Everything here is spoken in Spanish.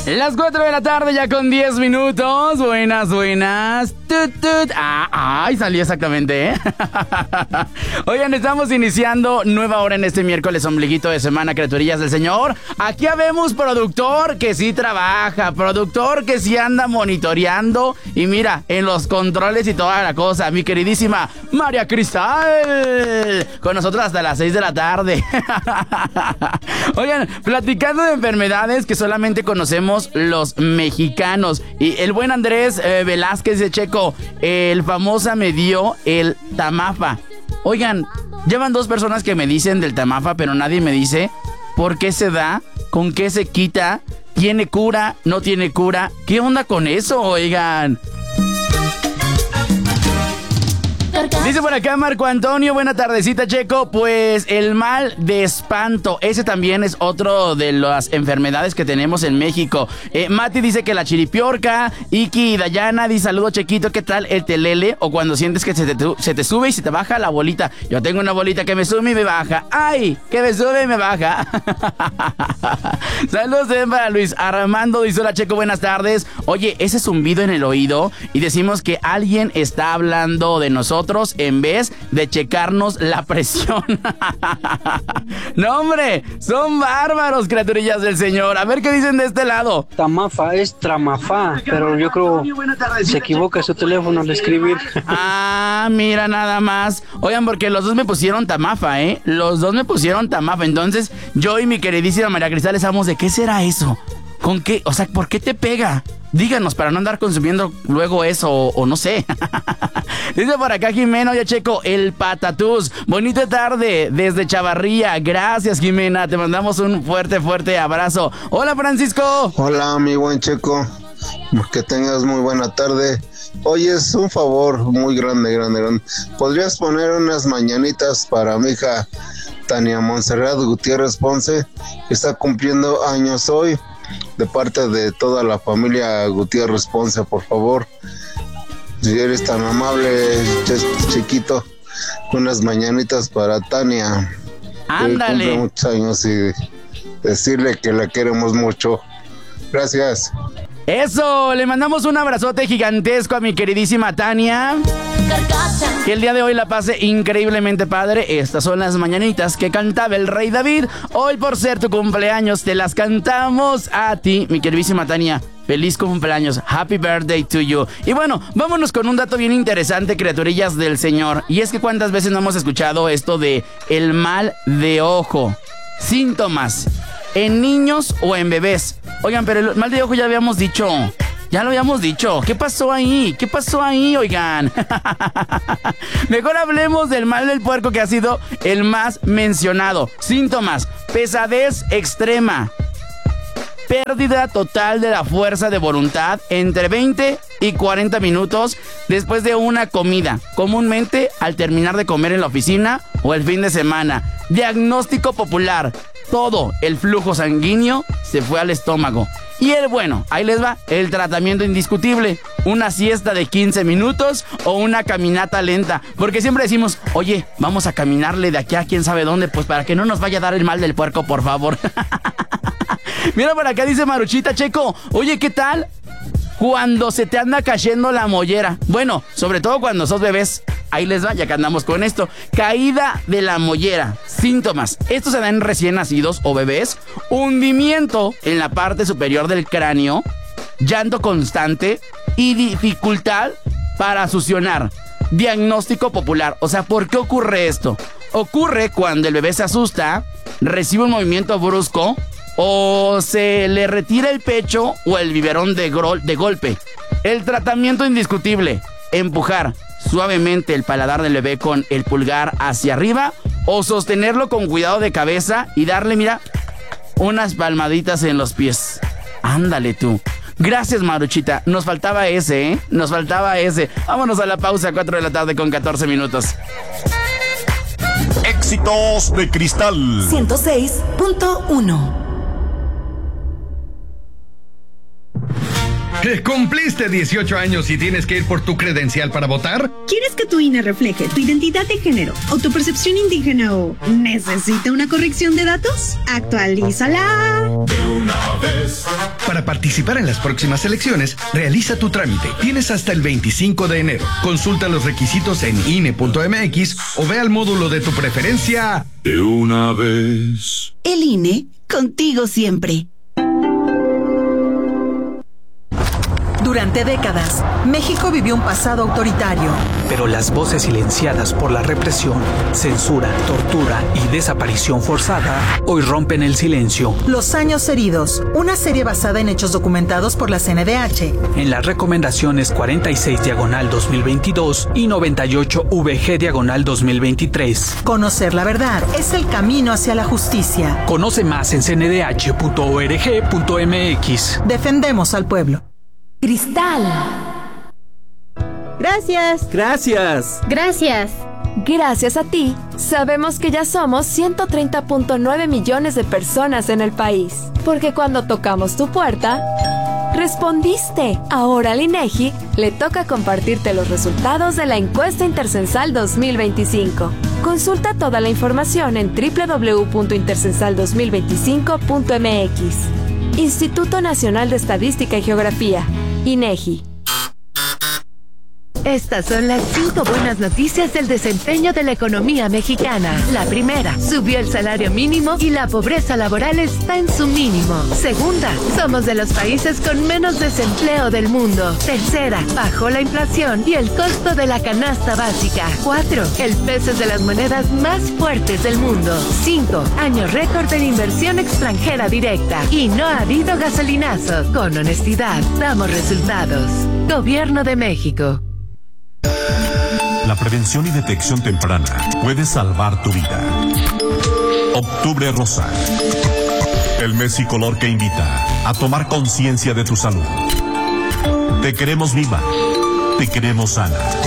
Las 4 de la tarde ya con 10 minutos. Buenas. Tut, tut. Ay, salió exactamente, ¿eh? Oigan, estamos iniciando nueva hora en este miércoles ombliguito de semana, criaturillas del Señor. Aquí habemos productor que sí trabaja, productor que sí anda monitoreando. Y mira, en los controles y toda la cosa, mi queridísima María Cristal, con nosotros hasta las 6 de la tarde. Oigan, platicando de enfermedades que solamente conocemos los mexicanos. Y el buen Andrés Velázquez de Checo, el famosa me dio el Tamafa. Oigan, llevan 2 personas que me dicen del Tamafa, pero nadie me dice por qué se da, con qué se quita, tiene cura, no tiene cura. ¿Qué onda con eso, oigan? Dice por acá Marco Antonio, buena tardecita, Checo. Pues el mal de espanto, ese también es otro de las enfermedades que tenemos en México. Mati dice que la chiripiorca. Iki y Dayana dice, saludo, Chequito, ¿qué tal el telele? O cuando sientes que se te sube y se te baja la bolita. Yo tengo una bolita que me sube y me baja. ¡Ay! Que me sube y me baja. Saludos para Luis Armando, dice, hola, Checo, buenas tardes. Oye, ese zumbido en el oído y decimos que alguien está hablando de nosotros en vez de checarnos la presión. No, hombre, son bárbaros, criaturillas del Señor. A ver qué dicen de este lado. Tamafa es Tramafa, pero yo creo se equivoca su teléfono al escribir. Ah, mira nada más. Oigan, porque los dos me pusieron Tamafa, ¿eh? Los dos me pusieron Tamafa. Entonces, yo y mi queridísima María Cristal estamos de ¿qué será eso? ¿Con qué? O sea, ¿por qué te pega? Díganos para no andar consumiendo luego eso o no sé. Dice por acá Jimena, oye, Checo, el patatús. Bonita tarde desde Chavarría. Gracias, Jimena. Te mandamos un fuerte abrazo. Hola, Francisco. Hola, mi buen Checo. Que tengas muy buena tarde. Oye, es un favor muy grande. ¿Podrías poner unas mañanitas para mi hija Tania Montserrat Gutiérrez Ponce, que está cumpliendo años hoy? De parte de toda la familia Gutiérrez Ponce, por favor. Si eres tan amable, chiquito, unas mañanitas para Tania. Ándale. Cumple muchos años y decirle que la queremos mucho. Gracias. Eso, le mandamos un abrazote gigantesco a mi queridísima Tania. Que el día de hoy la pase increíblemente padre. Estas son las mañanitas que cantaba el rey David. Hoy, por ser tu cumpleaños, te las cantamos a ti, mi queridísima Tania. Feliz cumpleaños, happy birthday to you. Y bueno, vámonos con un dato bien interesante, criaturillas del Señor. Y es que cuántas veces no hemos escuchado esto de el mal de ojo. Síntomas en niños o en bebés. Oigan, pero el mal de ojo ya lo habíamos dicho. ¿Qué pasó ahí? Oigan? Mejor hablemos del mal del puerco, que ha sido el más mencionado. Síntomas: pesadez extrema, pérdida total de la fuerza de voluntad entre 20 y 40 minutos después de una comida, comúnmente al terminar de comer en la oficina o el fin de semana. Diagnóstico popular: todo el flujo sanguíneo se fue al estómago. Y ahí les va el tratamiento indiscutible: una siesta de 15 minutos o una caminata lenta. Porque siempre decimos, oye, vamos a caminarle de aquí a quién sabe dónde, pues para que no nos vaya a dar el mal del puerco, por favor. Mira, por acá dice Maruchita, Checo, oye, ¿qué tal cuando se te anda cayendo la mollera? Bueno, sobre todo cuando sos bebés. Ahí les va, ya que andamos con esto. Caída de la mollera. Síntomas: esto se da en recién nacidos o bebés. Hundimiento en la parte superior del cráneo, llanto constante y dificultad para succionar. Diagnóstico popular. O sea, ¿por qué ocurre esto? Ocurre cuando el bebé se asusta, recibe un movimiento brusco, o se le retira el pecho o el biberón de golpe. El tratamiento indiscutible: empujar suavemente el paladar del bebé con el pulgar hacia arriba o sostenerlo con cuidado de cabeza y darle, mira, unas palmaditas en los pies. Ándale tú. Gracias, Maruchita. Nos faltaba ese, ¿eh? Vámonos a la pausa, 4 de la tarde con 14 minutos. Éxitos de Cristal 106.1. ¿Cumpliste 18 años y tienes que ir por tu credencial para votar? ¿Quieres que tu INE refleje tu identidad de género o tu percepción indígena o necesita una corrección de datos? ¡Actualízala! de una vez. Para Para participar en las próximas elecciones, realiza tu trámite. Tienes hasta el 25 de enero. Consulta los requisitos en INE.mx o ve al módulo de tu preferencia De una vez. El INE, contigo siempre. Durante décadas, México vivió un pasado autoritario. Pero las voces silenciadas por la represión, censura, tortura y desaparición forzada hoy rompen el silencio. Los años heridos, una serie basada en hechos documentados por la CNDH. En las recomendaciones 46/2022 y 98/VG/2023. Conocer la verdad es el camino hacia la justicia. Conoce más en cndh.org.mx. Defendemos al pueblo. Cristal. Gracias. Gracias. Gracias. Gracias a ti, sabemos que ya somos 130.9 millones de personas en el país. Porque cuando tocamos tu puerta, respondiste. Ahora al INEGI le toca compartirte los resultados de la encuesta Intercensal 2025. Consulta toda la información en www.intercensal2025.mx. Instituto Nacional de Estadística y Geografía, INEGI. Estas son las 5 buenas noticias del desempeño de la economía mexicana. La primera, subió el salario mínimo y la pobreza laboral está en su mínimo. Segunda, somos de los países con menos desempleo del mundo. Tercera, bajó la inflación y el costo de la canasta básica. 4, el peso es de las monedas más fuertes del mundo. 5, año récord de inversión extranjera directa. Y no ha habido gasolinazos. Con honestidad, damos resultados. Gobierno de México. La prevención y detección temprana puede salvar tu vida. Octubre Rosa. El mes y color que invita a tomar conciencia de tu salud. Te queremos viva. Te queremos sana.